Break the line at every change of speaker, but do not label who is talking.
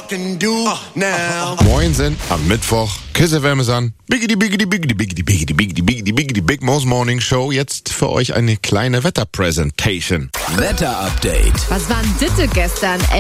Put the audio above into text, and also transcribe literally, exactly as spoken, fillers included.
can do now.
Moinsen am Mittwoch. Kisse Wärmes an. Biggity, biggity, biggity, biggity, biggity, biggity, biggity, biggity, Big Mo's Morning Show. Jetzt für euch eine kleine Wetterpräsentation.
Wetter-Update.
Was war denn Ditte gestern?